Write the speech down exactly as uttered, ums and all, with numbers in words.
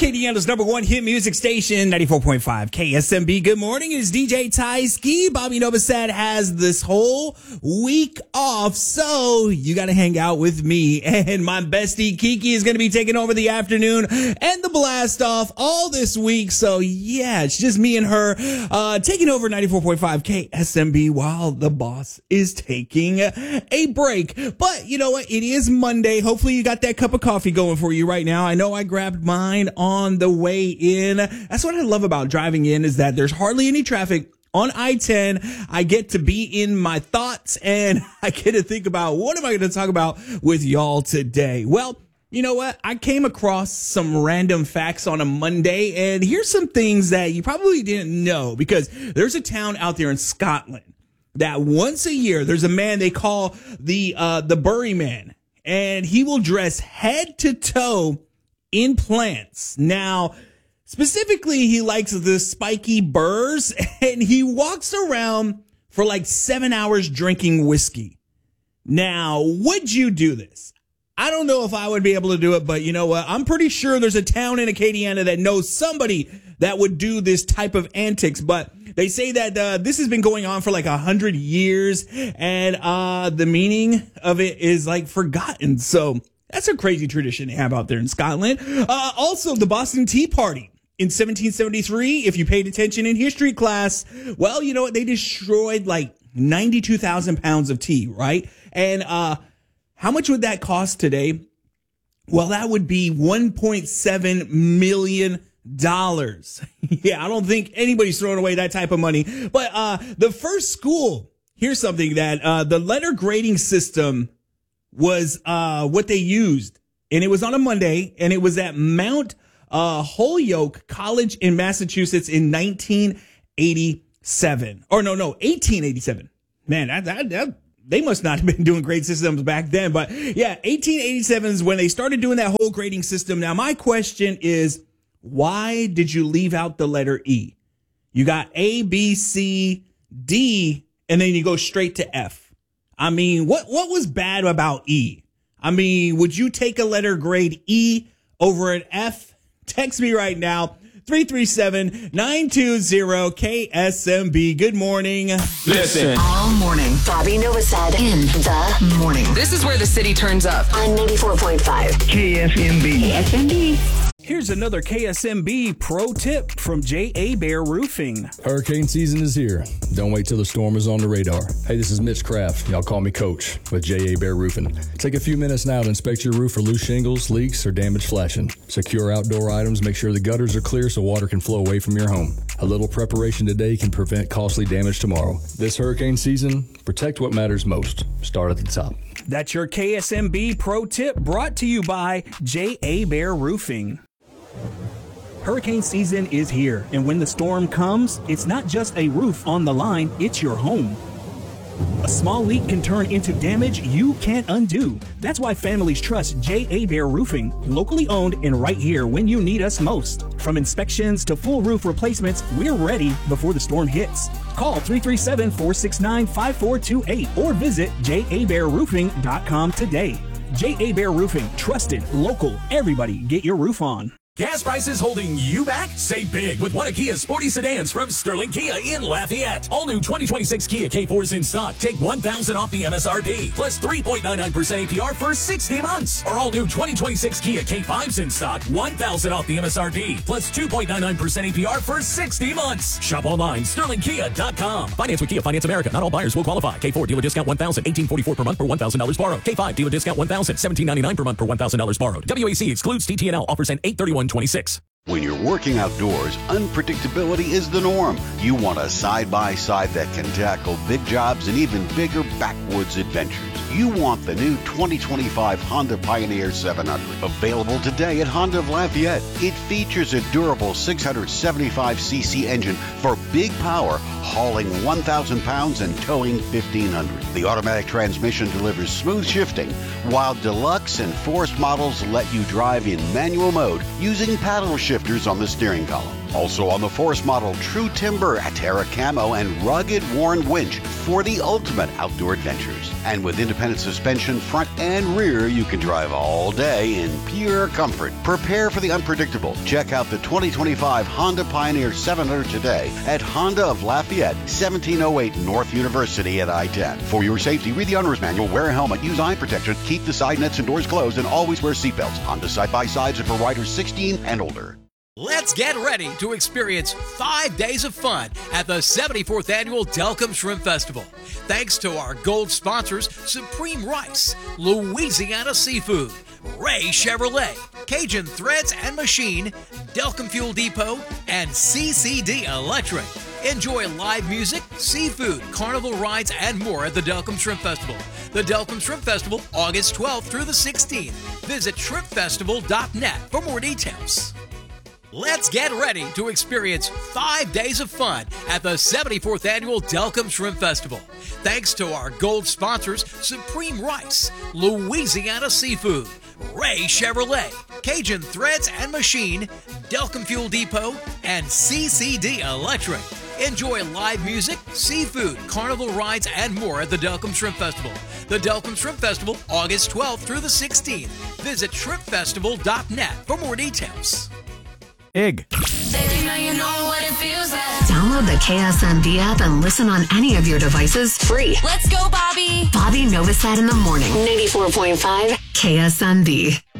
Acadiana's number one hit music station, ninety-four point five K S M B. Good morning. It's D J Ty Ski. Bobby Novosad has this whole week off, so you got to hang out with me. And my bestie Kiki is going to be taking over the afternoon and the blast off all this week. So yeah, it's just me and her uh, taking over ninety-four point five K S M B while the boss is taking a break. But you know what? It is Monday. Hopefully you got that cup of coffee going for you right now. I know I grabbed mine on the way in. That's what I love about driving in, is that there's hardly any traffic on I ten. I get to be in my thoughts and I get to think about what am I going to talk about with y'all today. Well, you know what? I came across some random facts on a Monday, and here's some things that you probably didn't know, because there's a town out there in Scotland that once a year there's a man they call the uh the Bury Man, and he will dress head to toe in plants. Now, specifically, he likes the spiky burrs, and he walks around for like seven hours drinking whiskey. Now, would you do this? I don't know if I would be able to do it, but you know what? I'm pretty sure there's a town in Acadiana that knows somebody that would do this type of antics. But they say that uh, this has been going on for like a hundred years, and uh, the meaning of it is like forgotten. So that's a crazy tradition they have out there in Scotland. Uh, also, the Boston Tea Party in seventeen seventy-three, if you paid attention in history class, well, you know what? They destroyed like ninety-two thousand pounds of tea, right? And uh, how much would that cost today? Well, that would be one point seven million dollars. Yeah, I don't think anybody's throwing away that type of money. But uh, the first school, here's something that uh, the letter grading system was uh what they used, and it was on a Monday, and it was at Mount uh Holyoke College in Massachusetts in nineteen eighty-seven. Or no, no, eighteen eighty-seven. Man, that, that, that they must not have been doing grade systems back then. But yeah, eighteen eighty-seven is when they started doing that whole grading system. Now, my question is, why did you leave out the letter E? You got A, B, C, D, and then you go straight to F. I mean, what, what was bad about E? I mean, would you take a letter grade E over an F? Text me right now, three three seven, nine two zero, K S M B. Good morning. Listen. All morning, Bobby Novosad in the morning. This is where the city turns up. On ninety-four point five K S M B. K S M B. Here's another K S M B pro tip from J A. Bear Roofing. Hurricane season is here. Don't wait till the storm is on the radar. Hey, this is Mitch Kraft. Y'all call me Coach with J A. Bear Roofing. Take a few minutes now to inspect your roof for loose shingles, leaks, or damaged flashing. Secure outdoor items. Make sure the gutters are clear so water can flow away from your home. A little preparation today can prevent costly damage tomorrow. This hurricane season, protect what matters most. Start at the top. That's your K S M B pro tip, brought to you by J A. Bear Roofing. Hurricane season is here, and when the storm comes, it's not just a roof on the line, it's your home. A small leak can turn into damage you can't undo. That's why families trust J A. Bear Roofing, locally owned and right here when you need us most. From inspections to full roof replacements, we're ready before the storm hits. Call three three seven, four six nine, five four two eight or visit J A bear roofing dot com today. J A. Bear Roofing, trusted, local, everybody get your roof on. Gas prices holding you back? Save big with one of Kia's sporty sedans from Sterling Kia in Lafayette. All new twenty twenty-six Kia K fours in stock. Take one thousand dollars off the M S R P plus three point nine nine percent A P R for sixty months. Or all new twenty twenty-six Kia K fives in stock. one thousand dollars off the M S R P plus two point nine nine percent A P R for sixty months. Shop online, sterling kia dot com. Finance with Kia Finance America. Not all buyers will qualify. K four dealer discount one thousand dollars, eighteen forty-four per month per one thousand dollars borrowed. K five dealer discount one thousand dollars, seventeen ninety-nine per month per one thousand dollars borrowed. W A C excludes T T N L. Offers end eight thirty-one twenty-six. When you're working outdoors, unpredictability is the norm. You want a side-by-side that can tackle big jobs and even bigger backwoods adventures. You want the new twenty twenty-five Honda Pioneer seven hundred. Available today at Honda of Lafayette. It features a durable six hundred seventy-five c c engine for big power, hauling one thousand pounds and towing fifteen hundred. The automatic transmission delivers smooth shifting, while deluxe and forest models let you drive in manual mode using paddle shifters on the steering column. Also on the Force model, True Timber, Terra Camo, and Rugged Worn Winch for the ultimate outdoor adventures. And with independent suspension front and rear, you can drive all day in pure comfort. Prepare for the unpredictable. Check out the twenty twenty-five Honda Pioneer seven hundred today at Honda of Lafayette, seventeen oh eight North University at I ten. For your safety, read the owner's manual, wear a helmet, use eye protection, keep the side nets and doors closed, and always wear seatbelts. Honda side-by-sides are for riders sixteen and older. Let's get ready to experience five days of fun at the seventy-fourth Annual Delcambre Shrimp Festival. Thanks to our gold sponsors, Supreme Rice, Louisiana Seafood, Ray Chevrolet, Cajun Threads and Machine, Delcambre Fuel Depot, and C C D Electric. Enjoy live music, seafood, carnival rides, and more at the Delcambre Shrimp Festival. The Delcambre Shrimp Festival, August twelfth through the sixteenth. Visit shrimp festival dot net for more details. Let's get ready to experience five days of fun at the seventy-fourth Annual Delcambre Shrimp Festival. Thanks to our gold sponsors, Supreme Rice, Louisiana Seafood, Ray Chevrolet, Cajun Threads and Machine, Delcambre Fuel Depot, and C C D Electric. Enjoy live music, seafood, carnival rides, and more at the Delcambre Shrimp Festival. The Delcambre Shrimp Festival, August twelfth through the sixteenth. Visit shrimp festival dot net for more details. Egg. Baby, now you know what it feels like. Download the K S M B app and listen on any of your devices free. Let's go, Bobby. Bobby Novosad in the morning. ninety-four point five K S M B.